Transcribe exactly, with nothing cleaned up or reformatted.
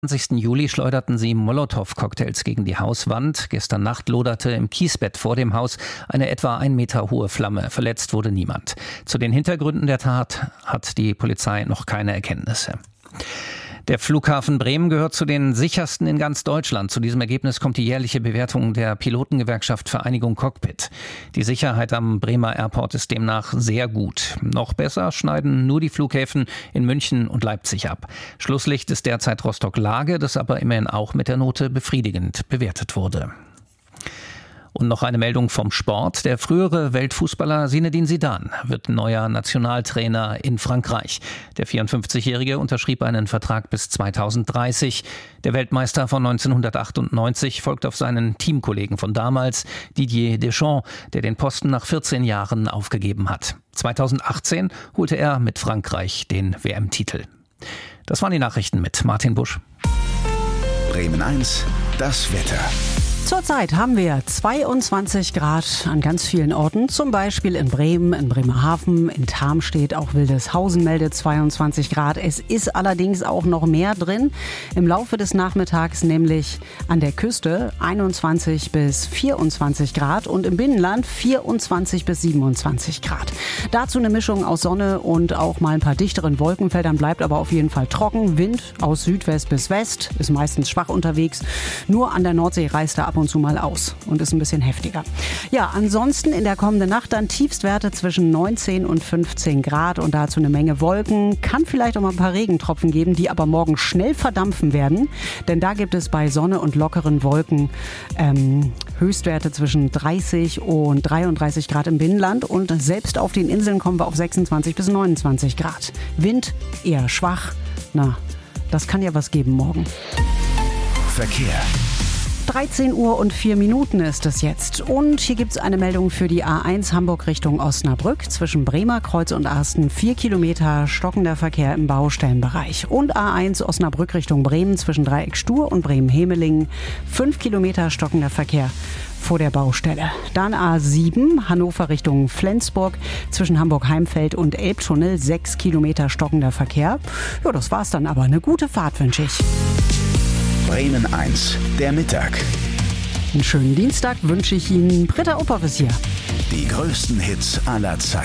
zwanzigsten Juli schleuderten sie Molotow-Cocktails gegen die Hauswand. Gestern Nacht loderte im Kiesbett vor dem Haus eine etwa ein Meter hohe Flamme. Verletzt wurde niemand. Zu den Hintergründen der Tat hat die Polizei noch keine Erkenntnisse. Der Flughafen Bremen gehört zu den sichersten in ganz Deutschland. Zu diesem Ergebnis kommt die jährliche Bewertung der Pilotengewerkschaft Vereinigung Cockpit. Die Sicherheit am Bremer Airport ist demnach sehr gut. Noch besser schneiden nur die Flughäfen in München und Leipzig ab. Schlusslicht ist derzeit Rostock-Lage, das aber immerhin auch mit der Note befriedigend bewertet wurde. Und noch eine Meldung vom Sport. Der frühere Weltfußballer Zinedine Zidane wird neuer Nationaltrainer in Frankreich. Der vierundfünfzigjährige unterschrieb einen Vertrag bis zweitausenddreißig. Der Weltmeister von neunzehnhundertachtundneunzig folgt auf seinen Teamkollegen von damals, Didier Deschamps, der den Posten nach vierzehn Jahren aufgegeben hat. zweitausendachtzehn holte er mit Frankreich den W M-Titel. Das waren die Nachrichten mit Martin Busch. Bremen eins, das Wetter. Zurzeit haben wir zweiundzwanzig Grad an ganz vielen Orten, zum Beispiel in Bremen, in Bremerhaven, in Tarmstedt, auch Wildeshausen meldet zweiundzwanzig Grad. Es ist allerdings auch noch mehr drin im Laufe des Nachmittags, nämlich an der Küste einundzwanzig bis vierundzwanzig Grad und im Binnenland vierundzwanzig bis siebenundzwanzig Grad. Dazu eine Mischung aus Sonne und auch mal ein paar dichteren Wolkenfeldern, bleibt aber auf jeden Fall trocken. Wind aus Südwest bis West, ist meistens schwach unterwegs. Nur an der Nordsee reißt er ab und zu mal aus und ist ein bisschen heftiger. Ja, ansonsten in der kommenden Nacht dann Tiefstwerte zwischen neunzehn und fünfzehn Grad und dazu eine Menge Wolken. Kann vielleicht auch mal ein paar Regentropfen geben, die aber morgen schnell verdampfen werden, denn da gibt es bei Sonne und lockeren Wolken ähm, Höchstwerte zwischen dreißig und dreiunddreißig Grad im Binnenland und selbst auf den Inseln kommen wir auf sechsundzwanzig bis neunundzwanzig Grad. Wind eher schwach. Na, das kann ja was geben morgen. Verkehr. dreizehn Uhr und vier Minuten ist es jetzt. Und hier gibt es eine Meldung für die A eins Hamburg Richtung Osnabrück. Zwischen Bremer Kreuz und Arsten vier Kilometer stockender Verkehr im Baustellenbereich. Und A eins Osnabrück Richtung Bremen zwischen Dreieck Stur und Bremen-Hemelingen fünf Kilometer stockender Verkehr vor der Baustelle. Dann A sieben Hannover Richtung Flensburg zwischen Hamburg-Heimfeld und Elbtunnel sechs Kilometer stockender Verkehr. Ja, das war's dann aber. Eine gute Fahrt wünsche ich. Bremen eins, der Mittag. Einen schönen Dienstag wünsche ich Ihnen. Britta Opperwies hier. Die größten Hits aller Zeiten.